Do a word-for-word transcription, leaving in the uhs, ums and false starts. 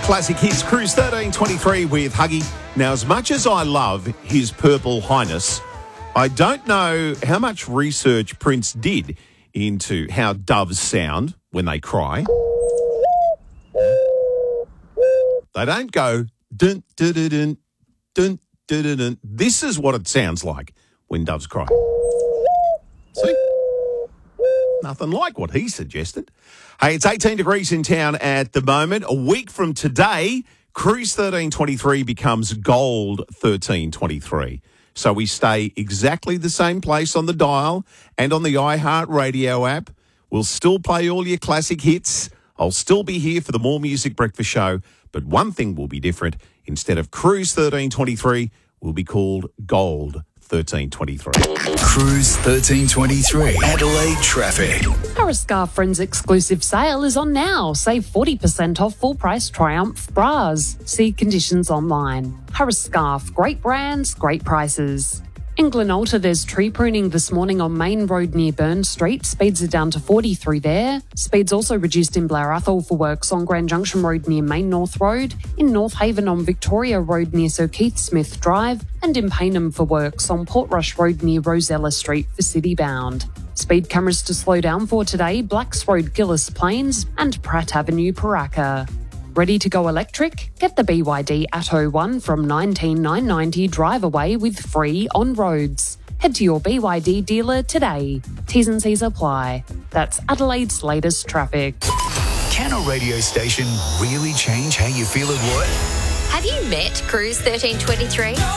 Classic Hits Cruise thirteen twenty-three with Huggy. Now, as much as I love His Purple Highness, I don't know how much research Prince did into how doves sound when they cry. They don't go dun dun dun dun dun dun dun dun. This is what it sounds like when doves cry. See? Nothing like what he suggested. Hey, it's eighteen degrees in town at the moment. A week from today, Cruise thirteen twenty-three becomes Gold thirteen twenty-three. So we stay exactly the same place on the dial and on the iHeartRadio app. We'll still play all your classic hits. I'll still be here for the More Music Breakfast Show. But one thing will be different. Instead of Cruise thirteen twenty-three, we'll be called Gold thirteen twenty-three. Cruise thirteen twenty-three. Adelaide traffic. Harris Scarf Friends exclusive sale is on now. Save forty percent off full price Triumph bras. See conditions online. Harris Scarf, great brands, great prices. In Glenalta, there's tree pruning this morning on Main Road near Burn Street. Speeds are down to forty through there. Speeds also reduced in Blair Athol for works on Grand Junction Road near Main North Road, in North Haven on Victoria Road near Sir Keith Smith Drive, and in Payneham for works on Portrush Road near Rosella Street for City Bound. Speed cameras to slow down for today, Blacks Road Gillis Plains and Pratt Avenue Paraka. Ready to go electric? Get the B Y D Atto one from nineteen thousand nine hundred ninety drive away with free on roads. Head to your B Y D dealer today. T's and C's apply. That's Adelaide's latest traffic. Can a radio station really change how you feel at work? Have you met Cruise thirteen twenty-three?